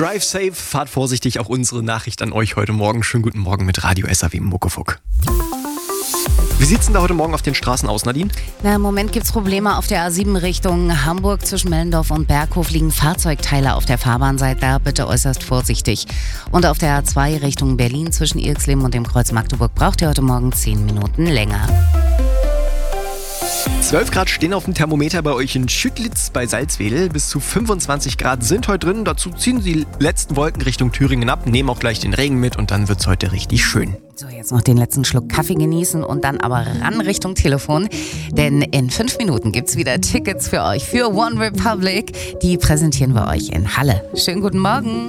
Drive safe, fahrt vorsichtig. Auch unsere Nachricht an euch heute Morgen. Schönen guten Morgen mit Radio SAW Muckefuck. Wie sieht's denn da heute Morgen auf den Straßen aus, Nadine? Im Moment gibt's Probleme auf der A7 Richtung Hamburg. Zwischen Mellendorf und Berghof liegen Fahrzeugteile auf der Fahrbahn. Seid da bitte äußerst vorsichtig. Und auf der A2 Richtung Berlin zwischen Irxleben und dem Kreuz Magdeburg braucht ihr heute Morgen 10 Minuten länger. 12 Grad stehen auf dem Thermometer bei euch in Schüttlitz bei Salzwedel. Bis zu 25 Grad sind heute drin. Dazu ziehen die letzten Wolken Richtung Thüringen ab, nehmen auch gleich den Regen mit und dann wird's heute richtig schön. So, jetzt noch den letzten Schluck Kaffee genießen und dann aber ran Richtung Telefon. Denn in 5 Minuten gibt's wieder Tickets für euch für One Republic. Die präsentieren wir euch in Halle. Schönen guten Morgen.